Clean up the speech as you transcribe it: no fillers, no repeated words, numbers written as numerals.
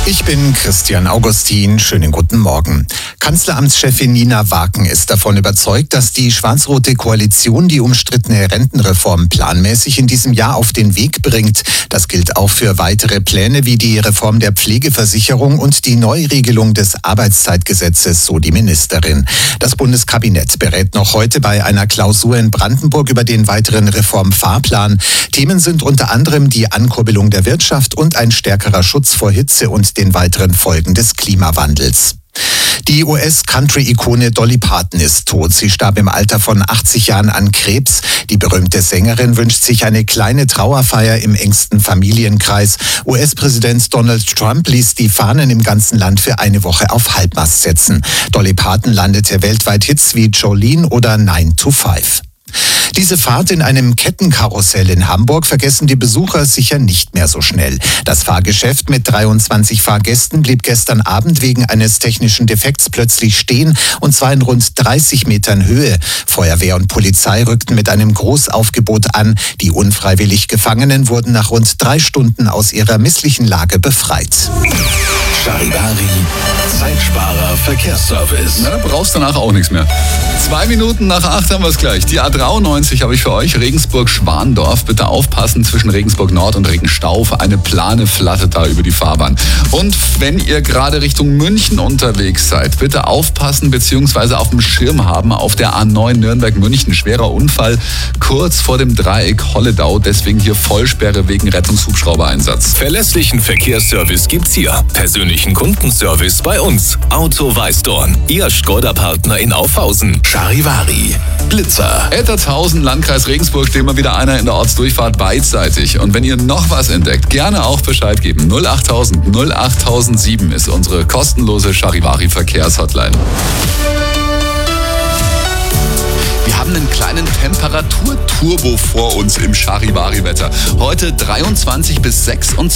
Ich bin Christian Augustin. Schönen guten Morgen. Kanzleramtschefin Nina Waken ist davon überzeugt, dass die schwarz-rote Koalition die umstrittene Rentenreform planmäßig in diesem Jahr auf den Weg bringt. Das gilt auch für weitere Pläne wie die Reform der Pflegeversicherung und die Neuregelung des Arbeitszeitgesetzes, so die Ministerin. Das Bundeskabinett berät noch heute bei einer Klausur in Brandenburg über den weiteren Reformfahrplan. Themen sind unter anderem die Ankurbelung der Wirtschaft und ein stärkerer Schutz vor Hitze und den weiteren Folgen des Klimawandels. Die US-Country-Ikone Dolly Parton ist tot. Sie starb im Alter von 80 Jahren an Krebs. Die berühmte Sängerin wünscht sich eine kleine Trauerfeier im engsten Familienkreis. US-Präsident Donald Trump ließ die Fahnen im ganzen Land für eine Woche auf Halbmast setzen. Dolly Parton landete weltweit Hits wie Jolene oder 9 to 5. Diese Fahrt in einem Kettenkarussell in Hamburg vergessen die Besucher sicher nicht mehr so schnell. Das Fahrgeschäft mit 23 Fahrgästen blieb gestern Abend wegen eines technischen Defekts plötzlich stehen, und zwar in rund 30 Metern Höhe. Feuerwehr und Polizei rückten mit einem Großaufgebot an. Die unfreiwillig Gefangenen wurden nach rund 3 Stunden aus ihrer misslichen Lage befreit. Charivari, Zeitsparer, Verkehrsservice. Na, brauchst danach auch nichts mehr. 2 Minuten nach 8 haben wir es gleich. Die A93 habe ich für euch. Regensburg-Schwandorf. Bitte aufpassen zwischen Regensburg Nord und Regenstauf. Eine Plane flattert da über die Fahrbahn. Und wenn ihr gerade Richtung München unterwegs seid, bitte aufpassen bzw. auf dem Schirm haben. Auf der A9 Nürnberg-München. Schwerer Unfall kurz vor dem Dreieck Holledau. Deswegen hier Vollsperre wegen Rettungshubschrauber-Einsatz. Verlässlichen Verkehrsservice gibt's hier. Persönlichen Kundenservice bei uns. Auto Weißdorn. Ihr Skoda-Partner in Aufhausen. Charivari. Blitzer. Ettertshausen, Landkreis Regensburg, steht mal wieder einer in der Ortsdurchfahrt beidseitig. Und wenn ihr noch was entdeckt, gerne auch Bescheid geben. 08000 08007 ist unsere kostenlose Charivari Verkehrshotline. Wir haben einen kleinen Temperaturturbo vor uns im Charivari-Wetter. Heute 23 bis 26